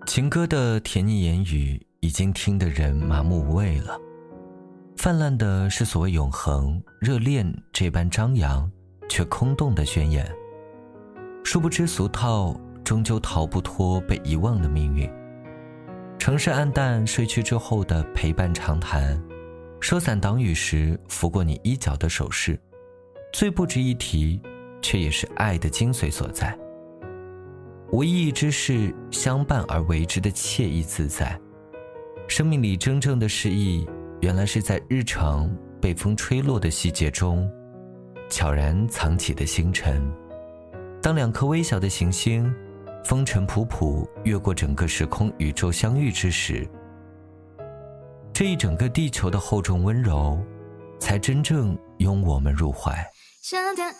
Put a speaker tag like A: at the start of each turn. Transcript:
A: 情歌的甜腻言语已经听得人麻木无味了，泛滥的是所谓永恒热恋这般张扬却空洞的宣言，殊不知俗套终究逃不脱被遗忘的命运。城市暗淡睡去之后的陪伴长谈，收伞挡雨时拂过你衣角的手势，最不值一提却也是爱的精髓所在。无意义之事相伴而为之的惬意自在，生命里真正的诗意原来是在日常被风吹落的细节中悄然藏起的星辰。当两颗微小的行星风尘仆仆越过整个时空宇宙相遇之时，这一整个地球的厚重温柔才真正拥我们入怀。